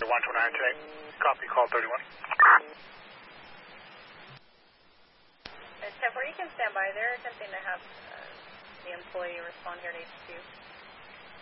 129 today. Copy, call 31. Steph, where you can stand by, they're attempting to have the employee respond here to H2.